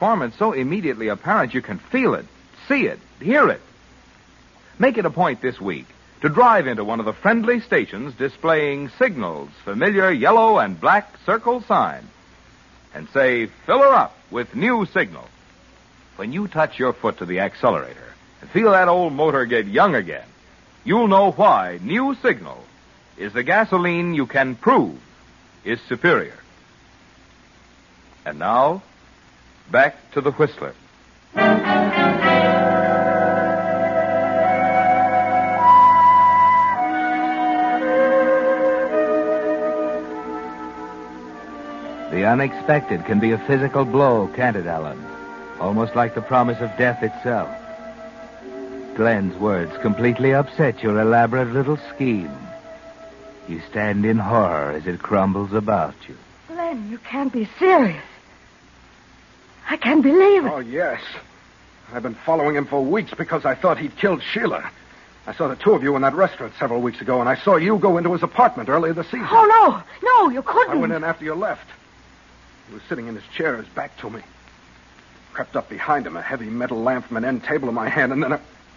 Performance so immediately apparent you can feel it, see it, hear it. Make it a point this week to drive into one of the friendly stations displaying Signal's familiar yellow and black circle sign and say, fill her up with new Signal. When you touch your foot to the accelerator and feel that old motor get young again, you'll know why new Signal is the gasoline you can prove is superior. And now, back to the Whistler. The unexpected can be a physical blow, can't it, Ellen? Almost like the promise of death itself. Glenn's words completely upset your elaborate little scheme. You stand in horror as it crumbles about you. Glenn, you can't be serious. I can't believe it. Oh, yes. I've been following him for weeks because I thought he'd killed Sheila. I saw the two of you in that restaurant several weeks ago, and I saw you go into his apartment earlier this season. Oh, no, you couldn't. I went in after you left. He was sitting in his chair, his back to me. Crept up behind him, a heavy metal lamp from an end table in my hand, and then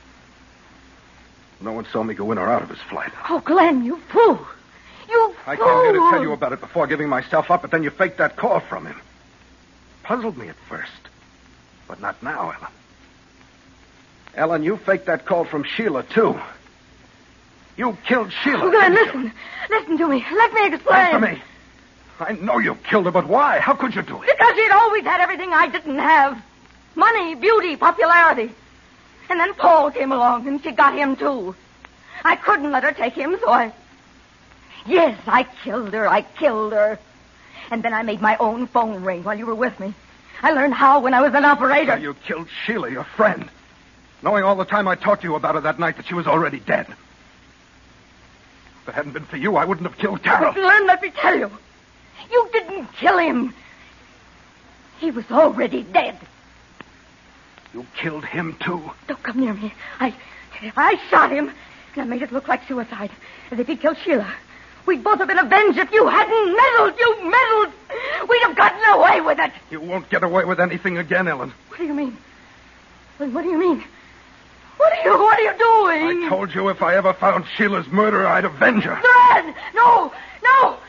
no one saw me go in or out of his flight. Oh, Glenn, you fool. I came here to tell you about it before giving myself up, but then you faked that call from him. Puzzled me at first, but not now, Ellen. Ellen, you faked that call from Sheila, too. You killed Sheila. Oh, Glenn, listen to me. Let me explain. Answer me. I know you killed her, but why? How could you do it? Because she'd always had everything I didn't have. Money, beauty, popularity. And then Paul came along, and she got him, too. I couldn't let her take him, so Yes, I killed her. And then I made my own phone ring while you were with me. I learned how when I was an operator. So you killed Sheila, your friend, knowing all the time I talked to you about her that night that she was already dead. If it hadn't been for you, I wouldn't have killed Carol. Glenn, let me tell you. You didn't kill him. He was already dead. You killed him, too? Don't come near me. I shot him, and I made it look like suicide, as if he killed Sheila. We'd both have been avenged if you hadn't meddled. You meddled. We'd have gotten away with it. You won't get away with anything again, Ellen. What do you mean? What do you mean? What are you doing? I told you if I ever found Sheila's murderer, I'd avenge her. Glenn! No!